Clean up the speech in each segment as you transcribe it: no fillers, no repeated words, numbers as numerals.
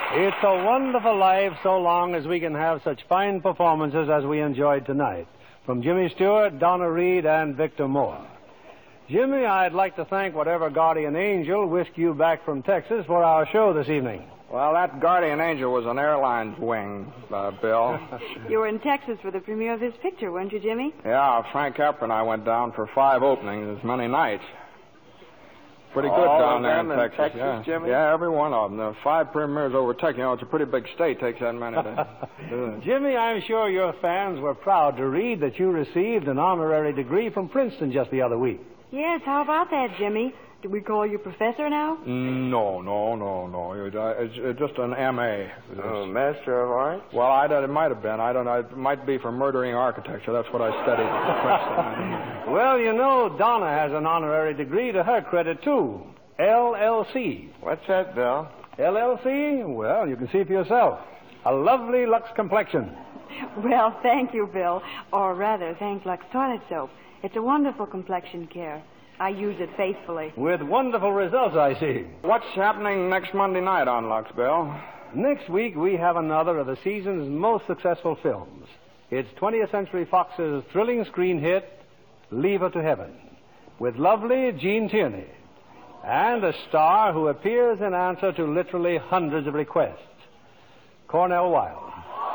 It's a wonderful life so long as we can have such fine performances as we enjoyed tonight from Jimmy Stewart, Donna Reed, and Victor Moore. Jimmy, I'd like to thank whatever guardian angel whisked you back from Texas for our show this evening. Well, that guardian angel was an airline's wing, Bill. You were in Texas for the premiere of this picture, weren't you, Jimmy? Yeah, Frank Capra and I went down for 5 openings as many nights. Pretty good down there in Texas. Yeah. Jimmy? Yeah, every one of them. The 5 premieres over Texas. You know, it's a pretty big state. Takes that many to do it. Jimmy, I'm sure your fans were proud to read that you received an honorary degree from Princeton just the other week. Yes, how about that, Jimmy? Do we call you professor now? No. It's just an M.A. Oh, Master of Arts? Well, it might have been. I don't know. It might be for murdering architecture. That's what I studied at Princeton. Well, you know, Donna has an honorary degree to her credit, too. LLC. What's that, Bill? LLC? Well, you can see for yourself. A lovely Lux complexion. Well, thank you, Bill. Or rather, thank Lux Toilet Soap. It's a wonderful complexion care. I use it faithfully. With wonderful results, I see. What's happening next Monday night on Lux, Bill? Next week, we have another of the season's most successful films. It's 20th Century Fox's thrilling screen hit, Leave Her to Heaven, with lovely Gene Tierney, and a star who appears in answer to literally hundreds of requests, Cornell Wilde.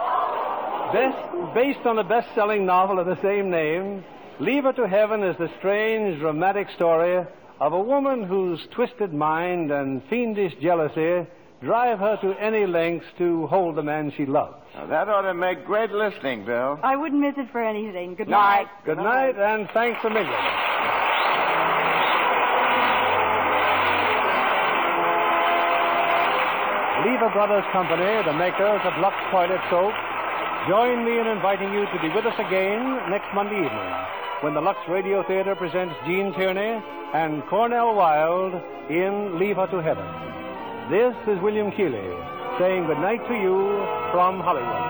Based on the best-selling novel of the same name, Leave Her to Heaven is the strange, dramatic story of a woman whose twisted mind and fiendish jealousy drive her to any lengths to hold the man she loves. Now, that ought to make great listening, Bill. I wouldn't miss it for anything. Good night. Good night, and thanks a million. Lever Brothers Company, the makers of Lux Toilet Soap, join me in inviting you to be with us again next Monday evening when the Lux Radio Theater presents Gene Tierney and Cornell Wilde in Leave Her to Heaven. This is William Keighley saying good night to you from Hollywood.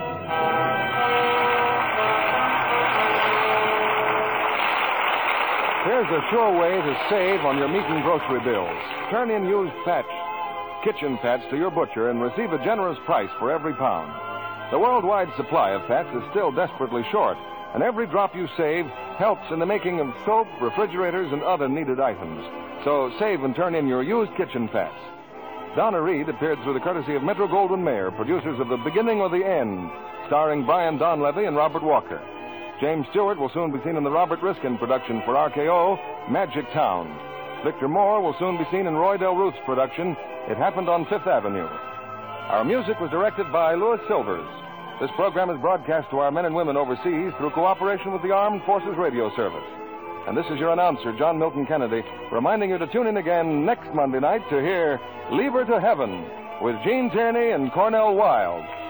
Here's a sure way to save on your meat and grocery bills. Turn in used kitchen fats to your butcher and receive a generous price for every pound. The worldwide supply of fats is still desperately short, and every drop you save helps in the making of soap, refrigerators, and other needed items. So save and turn in your used kitchen fats. Donna Reed appeared through the courtesy of Metro-Goldwyn-Mayer, producers of The Beginning or the End, starring Brian Donlevy and Robert Walker. James Stewart will soon be seen in the Robert Riskin production for RKO, Magic Town. Victor Moore will soon be seen in Roy Del Ruth's production, It Happened on Fifth Avenue. Our music was directed by Louis Silvers. This program is broadcast to our men and women overseas through cooperation with the Armed Forces Radio Service. And this is your announcer, John Milton Kennedy, reminding you to tune in again next Monday night to hear Leave Her to Heaven with Gene Tierney and Cornell Wilde.